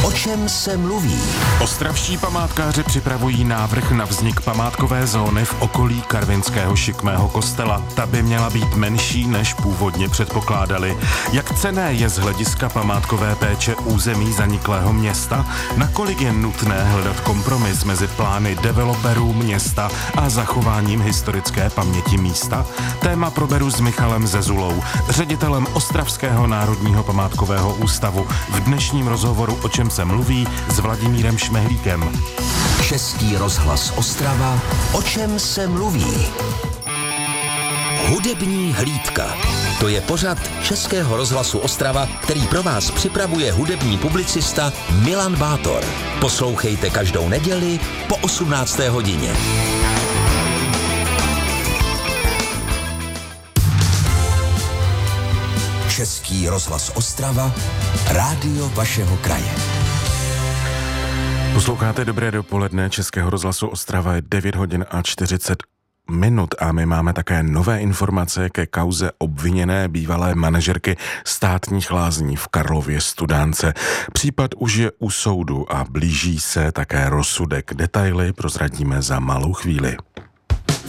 O čem se mluví? Ostravští památkáři připravují návrh na vznik památkové zóny v okolí karvinského šikmého kostela. Ta by měla být menší, než původně předpokládali. Jak cenné je z hlediska památkové péče území zaniklého města? Nakolik je nutné hledat kompromis mezi plány developerů města a zachováním historické paměti místa? Téma proberu s Michalem Zezulou, ředitelem Ostravského národního památkového ústavu, v dnešním rozhovoru O čem se mluví s Vladimírem Šmehlíkem. Český rozhlas Ostrava. O čem se mluví? Hudební hlídka. To je pořad Českého rozhlasu Ostrava, který pro vás připravuje hudební publicista Milan Bátor. Poslouchejte každou neděli po 18. hodině. Český rozhlas Ostrava, rádio vašeho kraje. Posloucháte Dobré dopoledne Českého rozhlasu Ostrava, je 9 hodin a 40 minut a my máme také nové informace ke kauze obviněné bývalé manažerky státních lázní v Karlově Studánce. Případ už je u soudu a blíží se také rozsudek. Detaily prozradíme za malou chvíli.